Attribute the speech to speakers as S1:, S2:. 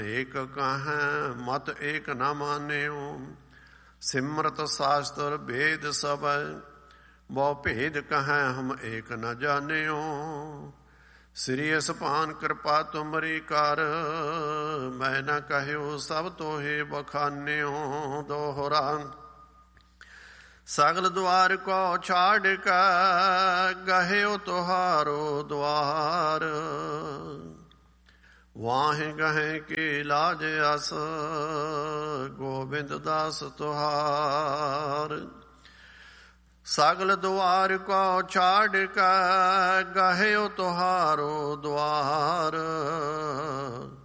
S1: ਏਕ ਕਹੈ ਮਤ ਏਕ ਨ ਮਾਨਿਓ। ਸਿਮਰਤ ਸ਼ਾਸਤਰ ਭੇਦ ਸਭੈ, ਬਹੁ ਭੇਦ ਕਹੈ ਹਮ ਏਕ ਨ ਜਾਣਿਓ। ਸ੍ਰੀ ਅਸਪਾਨ ਕਿਰਪਾ ਤੁਮਰੀ ਕਰ, ਮੈਂ ਨ ਕਹਿਓ ਸਭ ਤੋਹੇ ਬਖਾਨਿਓ। ਦੋਹਰਾ ਸਗਲ ਦੁਆਰ ਕੋ ਛਾੜ ਕੇ, ਗਹਿਓ ਤੁਹਾਰੋ ਦੁਆਰ। ਵਾਹੇ ਗਹੇ ਕੀ ਲਾਜ ਅਸ, ਗੋਬਿੰਦ ਦਾਸ ਤੁਹਾਰ। ਸਗਲ ਦੁਆਰ ਕੋ ਛਾੜ ਕੇ, ਗਹਿਓ ਤੁਹਾਰੋ ਦੁਆਰ।